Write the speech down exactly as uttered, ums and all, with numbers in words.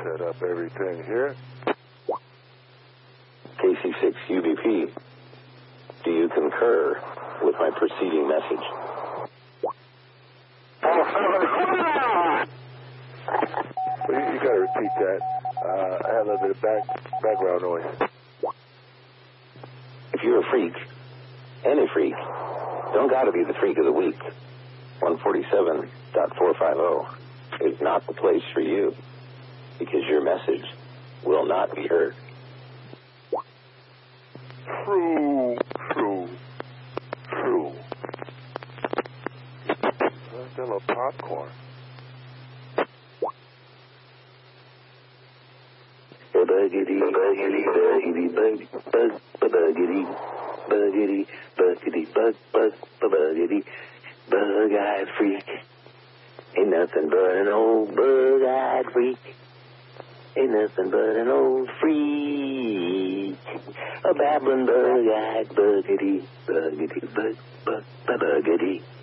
set up everything here. K C six U B P, do you concur with my preceding message? You, you gotta repeat that. Uh, I have a little bit of back, background noise. If you're a freak, any freak, don't gotta be the freak of the week. one forty-seven point four fifty is not the place for you, because your message will not be heard. True, true, true. That's a little popcorn. Buggity, buggity, buggity, bug, bug, buggity, buggity, buggity, bug, bug, buggity, bug-eyed freak. Ain't nothing but an old bug-eyed freak. Ain't nothing but an old freak. A babbling bug-eyed buggity, buggity, bug, bug, buggity.